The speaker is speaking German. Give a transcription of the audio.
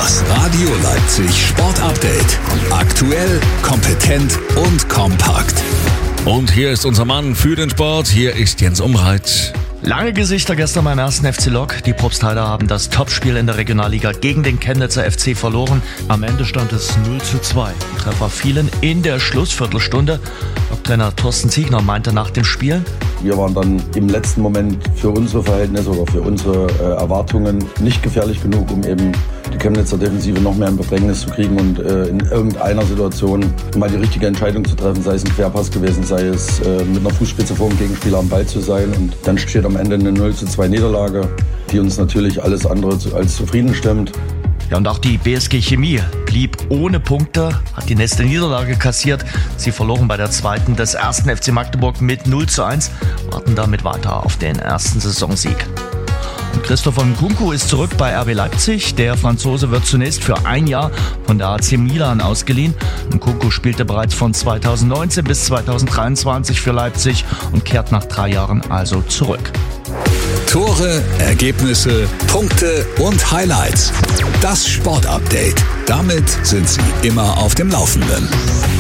Das Radio Leipzig Sport Update. Aktuell, kompetent und kompakt. Und hier ist unser Mann für den Sport. Hier ist Jens Umreit. Lange Gesichter gestern beim 1. FC Lok. Die Propstheider haben das Topspiel in der Regionalliga gegen den Chemnitzer FC verloren. Am Ende stand es 0:2. Die Treffer fielen in der Schlussviertelstunde. Trainer Thorsten Ziegner meinte nach dem Spiel: Wir waren dann im letzten Moment für unsere Verhältnisse oder für unsere Erwartungen nicht gefährlich genug, um eben die Chemnitzer Defensive noch mehr in Bedrängnis zu kriegen und in irgendeiner Situation mal die richtige Entscheidung zu treffen, sei es ein Querpass gewesen, sei es mit einer Fußspitze vor dem Gegenspieler am Ball zu sein. Und dann steht am Ende eine 0:2 Niederlage, die uns natürlich alles andere als zufrieden stimmt. Ja, und auch die BSG Chemie blieb ohne Punkte, hat die nächste Niederlage kassiert. Sie verloren bei der zweiten des 1. FC Magdeburg mit 0:1, warten damit weiter auf den ersten Saisonsieg. Und Christopher Nkunku ist zurück bei RB Leipzig. Der Franzose wird zunächst für ein Jahr von der AC Milan ausgeliehen. Nkunku spielte bereits von 2019 bis 2023 für Leipzig und kehrt nach 3 Jahren also zurück. Tore, Ergebnisse, Punkte und Highlights. Das Sport Update. Damit sind Sie immer auf dem Laufenden.